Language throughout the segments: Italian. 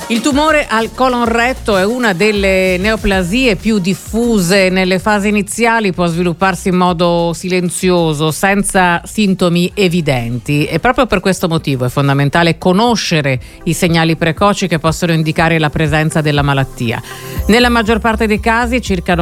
Il tumore al colon retto è una delle neoplasie più diffuse. Nelle fasi iniziali può svilupparsi in modo silenzioso, senza sintomi evidenti, e proprio per questo motivo è fondamentale conoscere i segnali precoci che possono indicare la presenza della malattia. Nella maggior parte dei casi, circa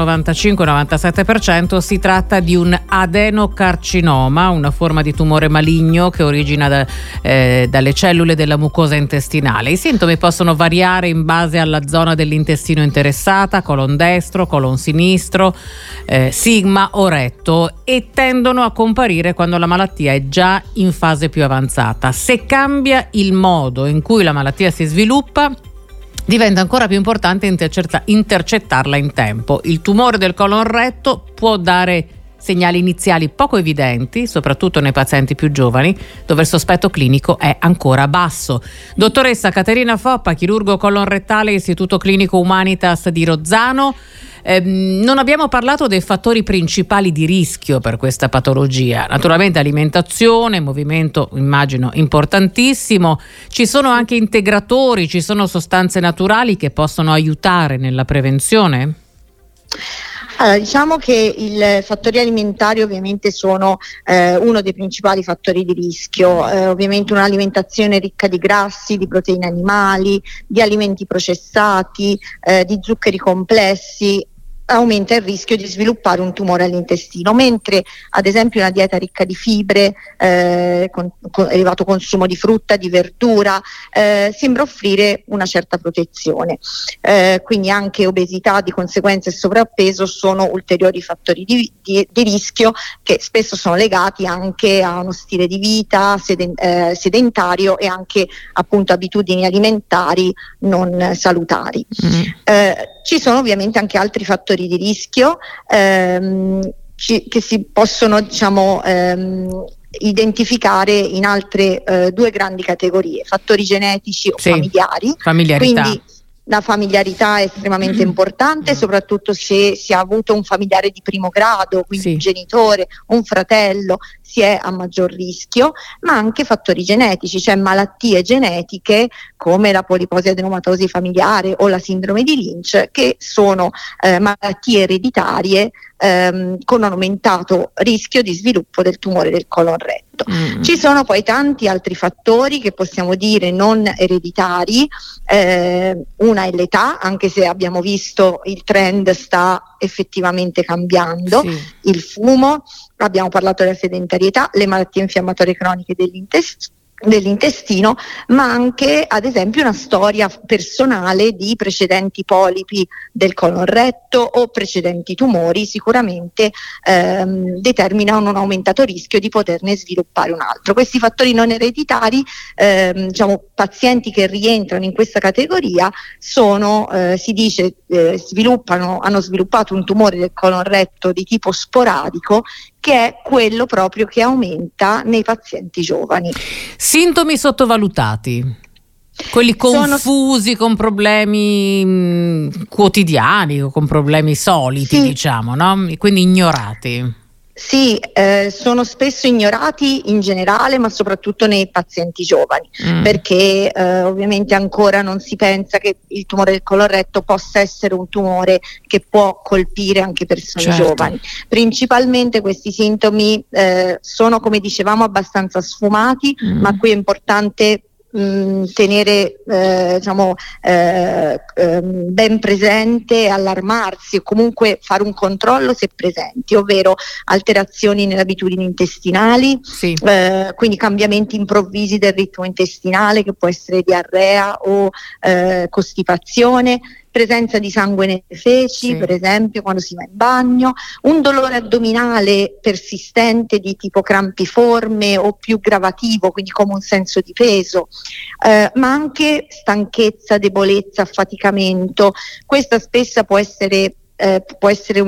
95-97%, si tratta di un adenocarcinoma, una forma di tumore maligno che origina dalle cellule della mucosa intestinale. I sintomi possono variare in base alla zona dell'intestino interessata, colon destro, colon sinistro, sigma o retto, e tendono a comparire quando la malattia è già in fase più avanzata. Se cambia il modo in cui la malattia si sviluppa, diventa ancora più importante intercettarla in tempo. Il tumore del colon retto può dare segnali iniziali poco evidenti, soprattutto nei pazienti più giovani, dove il sospetto clinico è ancora basso. Dottoressa Caterina Foppa, chirurgo colon rettale, Istituto Clinico Humanitas di Rozzano. Non abbiamo parlato dei fattori principali di rischio per questa patologia. Naturalmente alimentazione, movimento, immagino importantissimo. Ci sono anche integratori, ci sono sostanze naturali che possono aiutare nella prevenzione? Allora, diciamo che i fattori alimentari ovviamente sono uno dei principali fattori di rischio. Ovviamente un'alimentazione ricca di grassi, di proteine animali, di alimenti processati, di zuccheri complessi aumenta il rischio di sviluppare un tumore all'intestino, mentre ad esempio una dieta ricca di fibre, con elevato consumo di frutta, di verdura, sembra offrire una certa protezione. Quindi anche obesità, di conseguenza, e sovrappeso sono ulteriori fattori di rischio che spesso sono legati anche a uno stile di vita sedentario e anche appunto abitudini alimentari non salutari. Ci sono ovviamente anche altri fattori di rischio che si possono identificare in altre due grandi categorie: fattori genetici o familiari. Familiarità. Quindi la familiarità è estremamente importante, soprattutto se si ha avuto un familiare di primo grado, quindi un genitore, un fratello, si è a maggior rischio, ma anche fattori genetici, cioè malattie genetiche come la poliposi adenomatosi familiare o la sindrome di Lynch, che sono malattie ereditarie con un aumentato rischio di sviluppo del tumore del colon retto. Ci sono poi tanti altri fattori che possiamo dire non ereditari. Una è l'età, anche se abbiamo visto il trend sta effettivamente cambiando. Il fumo, abbiamo parlato della sedentarietà, le malattie infiammatorie croniche dell'intestino, ma anche ad esempio una storia personale di precedenti polipi del colon retto o precedenti tumori sicuramente determinano un aumentato rischio di poterne sviluppare un altro. Questi fattori non ereditari, pazienti che rientrano in questa categoria sono, si dice, hanno sviluppato un tumore del colon retto di tipo sporadico, che è quello proprio che aumenta nei pazienti giovani. Sintomi sottovalutati, quelli confusi con problemi quotidiani o con problemi soliti, diciamo, no? Quindi ignorati. Sì, sono spesso ignorati in generale, ma soprattutto nei pazienti giovani, perché ovviamente ancora non si pensa che il tumore del colon retto possa essere un tumore che può colpire anche persone giovani. Principalmente questi sintomi sono, come dicevamo, abbastanza sfumati, ma qui è importante tenere ben presente, allarmarsi o comunque fare un controllo se presenti, ovvero alterazioni nelle abitudini intestinali, quindi cambiamenti improvvisi del ritmo intestinale, che può essere diarrea o costipazione, presenza di sangue nelle feci, per esempio quando si va in bagno, un dolore addominale persistente di tipo crampiforme o più gravativo, quindi come un senso di peso, ma anche stanchezza, debolezza, affaticamento. Questa spesso può essere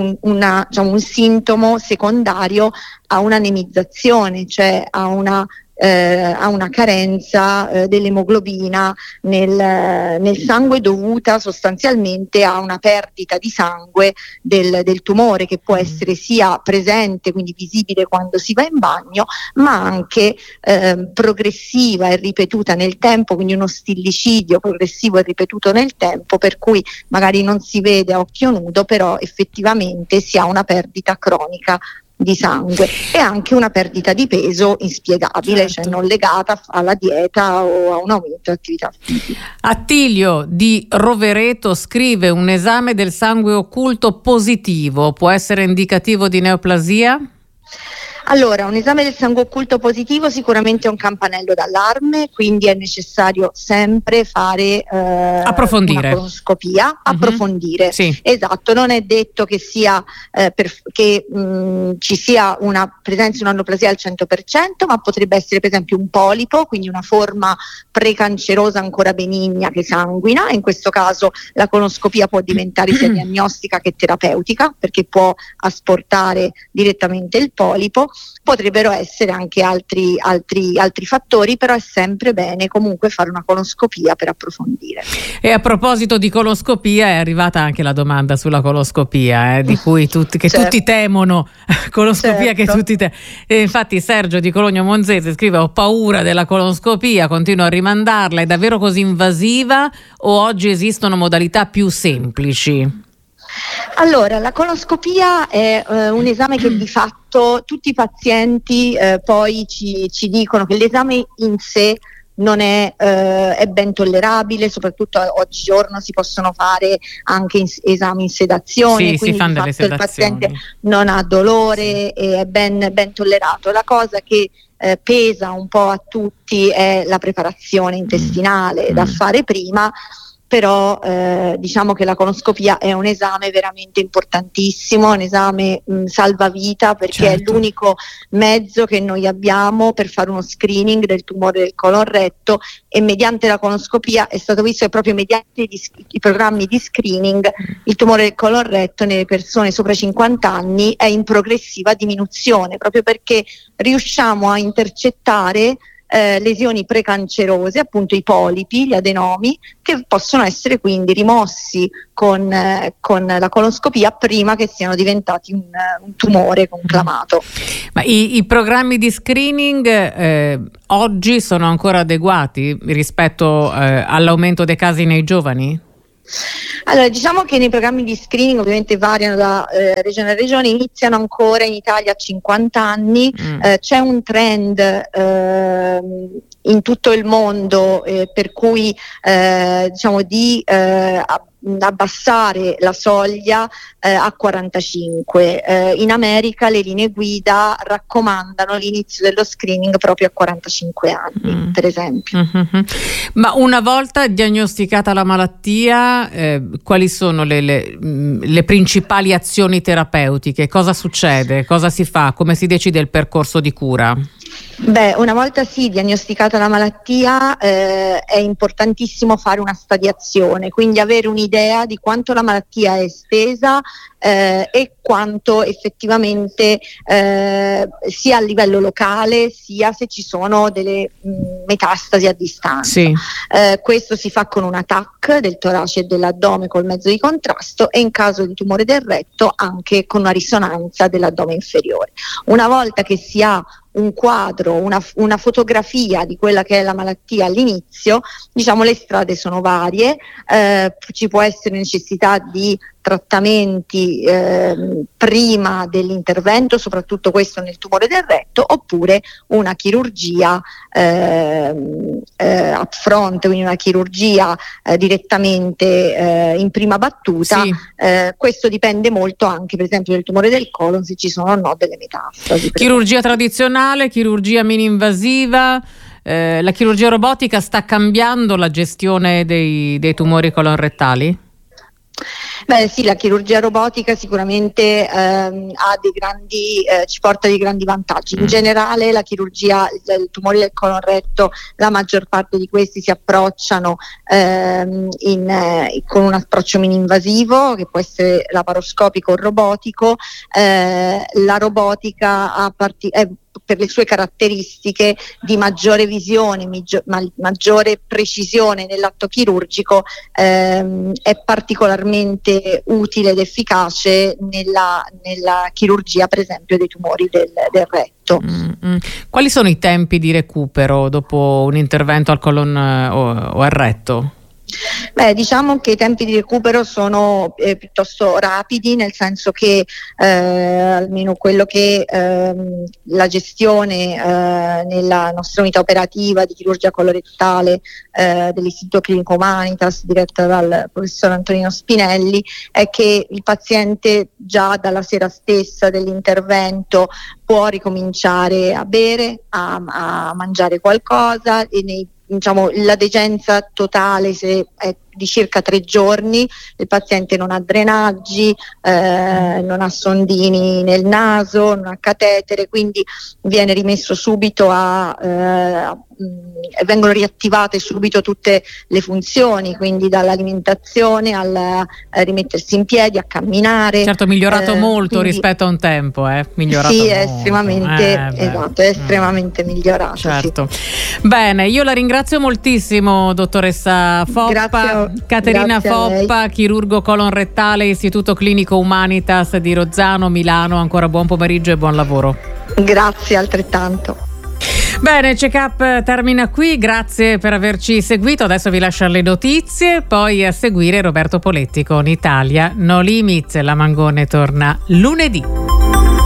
un sintomo secondario a un'anemizzazione, cioè a una ha una carenza dell'emoglobina nel sangue, dovuta sostanzialmente a una perdita di sangue del tumore, che può essere sia presente, quindi visibile quando si va in bagno, ma anche progressiva e ripetuta nel tempo, quindi uno stillicidio progressivo e ripetuto nel tempo, per cui magari non si vede a occhio nudo, però effettivamente si ha una perdita cronica di sangue e anche una perdita di peso inspiegabile, cioè non legata alla dieta o a un aumento di attività fisica. Attilio di Rovereto scrive: un esame del sangue occulto positivo può essere indicativo di neoplasia? Allora, un esame del sangue occulto positivo sicuramente è un campanello d'allarme, quindi è necessario sempre fare approfondire. una colonoscopia, approfondire. Sì. Esatto, non è detto che sia ci sia una presenza di un'anoplasia al 100%, ma potrebbe essere per esempio un polipo, quindi una forma precancerosa ancora benigna che sanguina. In questo caso la colonoscopia può diventare sia diagnostica che terapeutica, perché può asportare direttamente il polipo. Potrebbero essere anche altri fattori, però è sempre bene comunque fare una colonoscopia per approfondire. E a proposito di colonoscopia, è arrivata anche la domanda sulla colonoscopia, di cui tutti temono, colonoscopia, certo. Che tutti infatti Sergio di Cologno Monzese scrive: ho paura della colonoscopia, continuo a rimandarla, è davvero così invasiva o oggi esistono modalità più semplici? Allora, la colonoscopia è un esame che di fatto tutti i pazienti poi ci dicono che l'esame in sé non è ben tollerabile, soprattutto oggigiorno si possono fare anche esami in sedazione, sì, quindi di fatto il paziente non ha dolore e è ben tollerato. La cosa che pesa un po' a tutti è la preparazione intestinale da fare prima. Però diciamo che la colonoscopia è un esame veramente importantissimo, un esame salvavita, perché certo. È l'unico mezzo che noi abbiamo per fare uno screening del tumore del colon retto, e mediante la colonoscopia è stato visto che proprio mediante i programmi di screening il tumore del colon retto nelle persone sopra i 50 anni è in progressiva diminuzione, proprio perché riusciamo a intercettare lesioni precancerose, appunto i polipi, gli adenomi, che possono essere quindi rimossi con la colonoscopia prima che siano diventati un tumore conclamato. Ma i programmi di screening oggi sono ancora adeguati rispetto all'aumento dei casi nei giovani? Allora, diciamo che nei programmi di screening ovviamente variano da regione a regione, iniziano ancora in Italia a 50 anni, c'è un trend in tutto il mondo per cui diciamo di abbassare la soglia a 45. In America le linee guida raccomandano l'inizio dello screening proprio a 45 anni, per esempio. Ma una volta diagnosticata la malattia, quali sono le principali azioni terapeutiche? Cosa succede? Cosa si fa? Come si decide il percorso di cura? Beh, una volta diagnosticata la malattia è importantissimo fare una stadiazione, quindi avere un'idea di quanto la malattia è estesa e quanto effettivamente sia a livello locale sia se ci sono delle metastasi a distanza. Sì. Questo si fa con una TAC del torace e dell'addome col mezzo di contrasto, e in caso di tumore del retto anche con una risonanza dell'addome inferiore. Una volta che si ha un quadro, una fotografia di quella che è la malattia all'inizio, diciamo le strade sono varie, ci può essere necessità di trattamenti prima dell'intervento, soprattutto questo nel tumore del retto, oppure una chirurgia up front, quindi una chirurgia direttamente in prima battuta. Sì. Questo dipende molto anche per esempio del tumore del colon, se ci sono o no delle metastasi. Chirurgia tradizionale, chirurgia mini-invasiva, la chirurgia robotica sta cambiando la gestione dei tumori colon-rettali? Beh sì, la chirurgia robotica sicuramente ci porta dei grandi vantaggi. In generale la chirurgia, il tumore del colon retto, la maggior parte di questi si approcciano con un approccio mini-invasivo, che può essere laparoscopico o robotico. La robotica per le sue caratteristiche di maggiore visione, maggiore precisione nell'atto chirurgico, è particolarmente utile ed efficace nella chirurgia, per esempio, dei tumori del retto. Quali sono i tempi di recupero dopo un intervento al colon o al retto? Diciamo che i tempi di recupero sono piuttosto rapidi, nel senso che almeno quello che la gestione nella nostra unità operativa di chirurgia colorettale dell'Istituto Clinico Humanitas, diretta dal professor Antonino Spinelli, è che il paziente già dalla sera stessa dell'intervento può ricominciare a bere, a mangiare qualcosa, e la degenza totale se è di circa 3 giorni, il paziente non ha drenaggi, non ha sondini nel naso, non ha catetere, quindi viene rimesso subito vengono riattivate subito tutte le funzioni, quindi dall'alimentazione al rimettersi in piedi, a camminare. Certo, migliorato molto rispetto a un tempo, migliorato sì, molto. È estremamente, esatto, è estremamente migliorato. Certo. Sì. Bene, io la ringrazio moltissimo, dottoressa Foppa. Caterina Foppa, chirurgo colon rettale, Istituto Clinico Humanitas di Rozzano, Milano. Ancora buon pomeriggio e buon lavoro. Grazie, altrettanto. Bene, Check-up termina qui, grazie per averci seguito, adesso vi lascio alle notizie, poi a seguire Roberto Poletti con Italia No Limits. La Mangone torna lunedì.